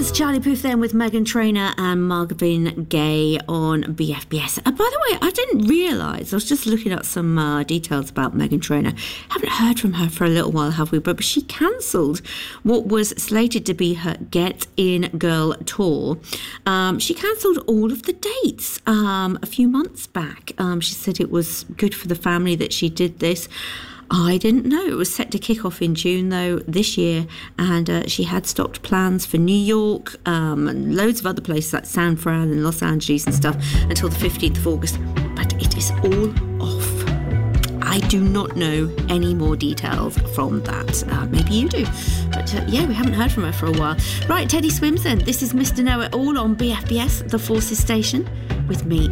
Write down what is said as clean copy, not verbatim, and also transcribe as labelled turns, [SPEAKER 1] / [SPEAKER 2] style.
[SPEAKER 1] Yes, Charlie Puth then with Meghan Trainor and Marvin Gaye on BFBS. By the way, I didn't realise, I was just looking at some details about Meghan Trainor. Haven't heard from her for a little while, have we? But she cancelled what was slated to be her Get In Girl tour. She cancelled all of the dates a few months back. She said it was good for the family that she did this. I didn't know. It was set to kick off in June, though, this year, and she had stopped plans for New York and loads of other places like San Fran and Los Angeles and stuff until the 15th of August. But it is all off. I do not know any more details from that. Maybe you do. But yeah, we haven't heard from her for a while. Right, Teddy Swims then. This is Mr. Know It All on BFBS, the Forces station, with me,